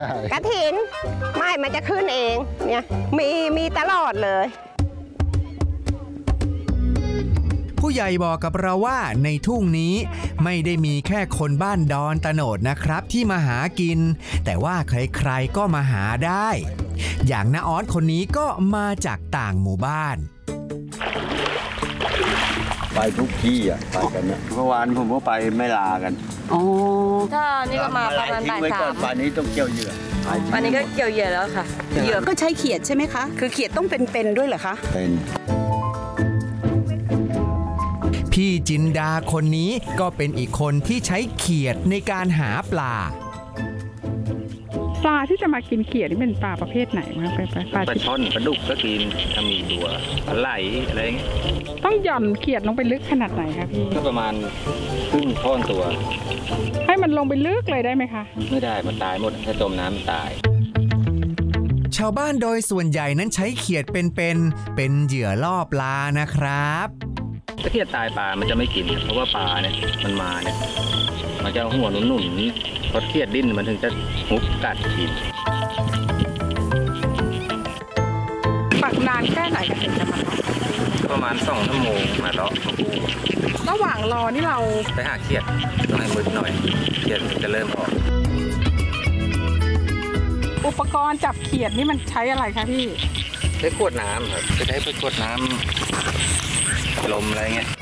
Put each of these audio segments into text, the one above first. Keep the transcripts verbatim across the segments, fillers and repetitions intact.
กระถินไม่มันจะขึ้นเองเนี่ยมีมีตลอดเลยผู้ใหญ่บอกกับเราว่าในทุ่งนี้ไม่ได้มีแค่คนบ้านดอนตะโนดนะครับที่มาหากินแต่ว่าใครๆก็มาหาได้อย่างน้าออสคนนี้ก็มาจากต่างหมู่บ้านไปทุกที่อ่ะไปกันนะเมื่อวานผมก็ไปไม่ลากันอ๋อถ้านี่ก็มาประมาณบ่ายสามป่านนี้ต้องเกี่ยวเหยื่อป่านนี้ก็เกี่ยวเหยื่อแล้วค่ะเหยื่อก็ใช้เขียดใช่ไหมคะคือเขียดต้องเป็นๆด้วยเหรอคะเป็นพี่จินดาคนนี้ก็เป็นอีกคนที่ใช้เขียดในการหาปลาปลาที่จะมากินเขียดนี่เป็นปลาประเภทไหนมาเป็นปลาปลาช่อนปลาดุกก็กินถ้ามีตัวปลาไหลอะไรเงี้ยต้องหย่อนเขียดลงไปลึกขนาดไหนคะพี่ก็ประมาณครึ่งท่อนตัวให้มันลงไปลึกเลยได้ไหมคะไม่ได้มันตายหมดถ้าจมน้ำมันตายชาวบ้านโดยส่วนใหญ่นั้นใช้เขียดเป็นเป็นเป็นเหยื่อล่อปลานะครับถ้าเขียดตายปลามันจะไม่กินเพราะว่าปลาเนี่ยมันมาเนี่ยมันจะหัวหนุนๆเพราะเขียดดิ้นมันถึงจะหุบกัดกินปักนานแค่ไหนกันถึงจะมาประมาณสองชั่วโมงมาเลาะระหว่างรอนี่เราไปหาเขียดต้องให้มืดหน่อยเขียดจะเริ่มออกอุปกรณ์จับเขียดนี่มันใช้อะไรคะพี่ใช้ขวดน้ำครับจะได้ไปขวดน้ำลมอะไรเงี้ย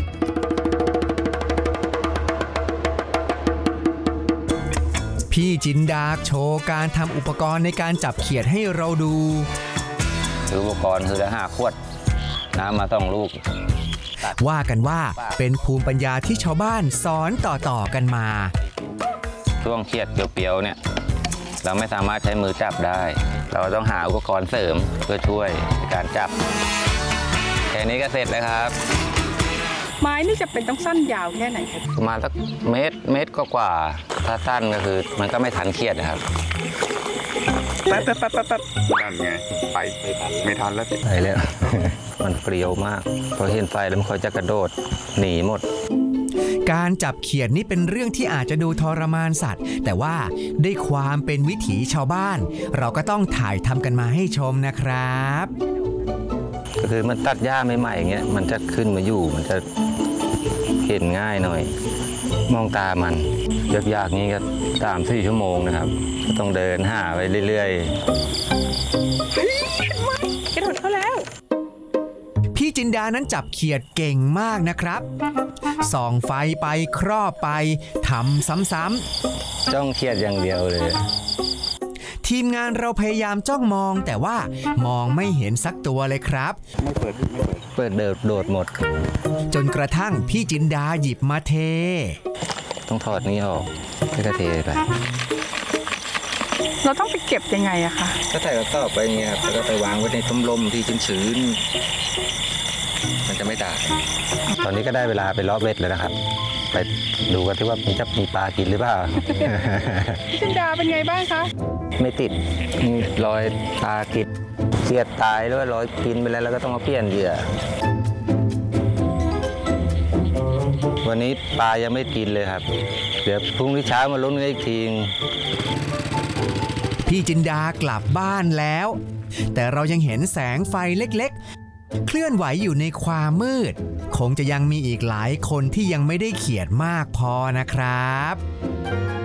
พี่จินดาโชว์การทำอุปกรณ์ในการจับเขียดให้เราดูอุปกรณ์คือจะหาขวดน้ำมาต้องลูกว่ากันว่าเป็นภูมิปัญญาที่ชาวบ้านสอนต่อๆกันมาช่วงเขียดเปียวๆเนี่ยเราไม่สามารถใช้มือจับได้เราต้องหาอุปกรณ์เสริมเพื่อช่วยในการจับแค่นี้ก็เสร็จแล้วครับไม้นี่จะเป็นต้องสั้นยาวแค่ไหนครับประมาณสักเมตรเมตรกว่าถ้าสั้นก็คือมันก็ไม่ทันเขียดนะครับแป๊บแป๊บแป๊บแป๊บนั่นไงไปไม่ทันแล้วไปแล้วมันเปรี้ยวมากพอเห็นไฟแล้วมันค่อยจะกระโดดหนีหมดการจับเขียดนี่เป็นเรื่องที่อาจจะดูทรมานสัตว์แต่ว่าด้วยความเป็นวิถีชาวบ้านเราก็ต้องถ่ายทำกันมาให้ชมนะครับก็คือมันตัดหญ้าใหม่ๆอย่างเงี้ยมันจะขึ้นมาอยู่มันจะเห็นง่ายหน่อยมองตามันยากๆงี้ก็สามสี่ชั่วโมงนะครับก็ต้องเดินหาไปเรื่อยๆกระโดดเข้าแล้วพี่จินดานั้นจับเขียดเก่งมากนะครับส่องไฟไปครอบไปทำซ้ำๆจ้องเขียดอย่างเดียวเลยทีมงานเราพยายามจ้องมองแต่ว่ามองไม่เห็นสักตัวเลยครับไม่เปิดไม่เปิดเปิดเดิดโดดหมดจนกระทั่งพี่จินดาหยิบมาเทต้องถอดนี้ออกแล้วก็เทไปเราต้องไปเก็บยังไงอะคะก็ใส่กระสอบไปเงี้ยแล้วก็ไปวางไว้ในทุ่มลมที่ชื้นๆมันจะไม่ตายตอนนี้ก็ได้เวลาไปเลาะเบ็ดแล้วนะครับไปดูกันที่ว่ามันจะมีปลากินหรือเปล่าพี่จินดาเป็นไงบ้างคะไม่ติดมีรอยปลากินเขียดตายแล้วรอยกินไปแล้วแล้วก็ต้องมาเปลี่ยนเหยื่อวันนี้ปลายังไม่กินเลยครับเดี๋ยวพรุ่งนี้เช้ามาลุ้นกันอีกทีพี่จินดากลับบ้านแล้วแต่เรายังเห็นแสงไฟเล็กๆเคลื่อนไหวอยู่ในความมืดคงจะยังมีอีกหลายคนที่ยังไม่ได้เขียดมากพอนะครับ